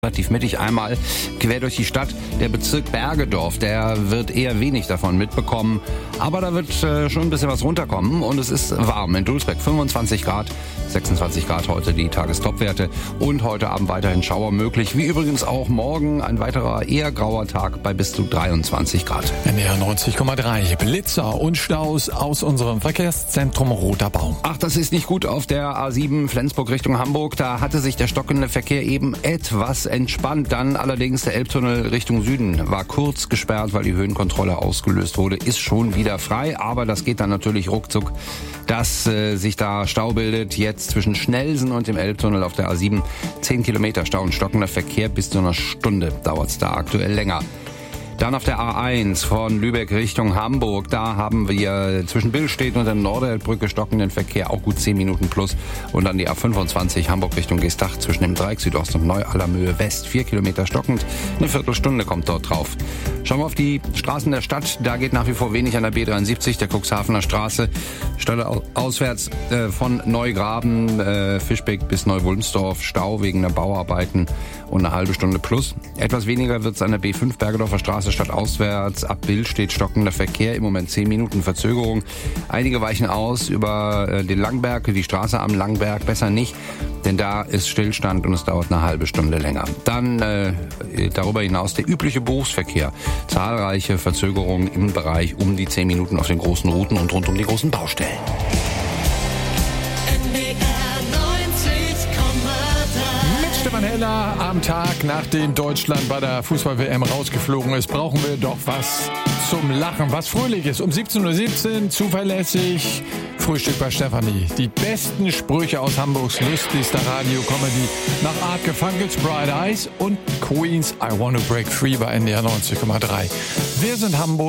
Relativ mittig einmal quer durch die Stadt. Der Bezirk Bergedorf, der wird eher wenig davon mitbekommen. Aber da wird schon ein bisschen was runterkommen und es ist warm. In Dulsbeck 25 Grad, 26 Grad heute die Tagestopwerte und heute Abend weiterhin Schauer möglich. Wie übrigens auch morgen ein weiterer eher grauer Tag bei bis zu 23 Grad. NDR 90,3. Blitzer und Staus aus unserem Verkehrszentrum Roter Baum. Ach, das ist nicht gut auf der A7 Flensburg Richtung Hamburg. Da hatte sich der stockende Verkehr eben etwas entspannt. Dann allerdings der Elbtunnel Richtung Süden war kurz gesperrt, weil die Höhenkontrolle ausgelöst wurde. Ist schon wieder frei, aber das geht dann natürlich ruckzuck, dass sich da Stau bildet. Jetzt zwischen Schnellsen und dem Elbtunnel auf der A7 10 Kilometer Stau und stockender Verkehr. Bis zu einer Stunde dauert es da aktuell länger. Dann auf der A1 von Lübeck Richtung Hamburg, da haben wir zwischen Billstedt und der Norderelbbrücke stockenden Verkehr, auch gut 10 Minuten plus. Und dann die A25 Hamburg Richtung Geestach zwischen dem Dreieck Südost und Neu-Allermöhe West, 4 Kilometer stockend, eine Viertelstunde kommt dort drauf. Schauen wir auf die Straßen der Stadt, da geht nach wie vor wenig an der B73, der Cuxhavener Straße, Stelle auswärts von Neugraben, Fischbeck bis Neuwulmsdorf, Stau wegen der Bauarbeiten und eine halbe Stunde plus. Etwas weniger wird es an der B5 Bergedorfer Straße stadtauswärts. Ab Bill steht stockender Verkehr, im Moment 10 Minuten Verzögerung. Einige weichen aus über den Langberg, die Straße am Langberg, besser nicht, denn da ist Stillstand und es dauert eine halbe Stunde länger. Dann darüber hinaus der übliche Berufsverkehr. Zahlreiche Verzögerungen im Bereich um die 10 Minuten auf den großen Routen und rund um die großen Baustellen. Stefan Heller, am Tag, nachdem Deutschland bei der Fußball-WM rausgeflogen ist, brauchen wir doch was zum Lachen, was Fröhliches. Um 17:17 Uhr zuverlässig Frühstück bei Stefanie. Die besten Sprüche aus Hamburgs lustigster Radio-Comedy nach Art Funkels Bright Eyes und Queens I Want to Break Free bei NDR 90,3. Wir sind Hamburg.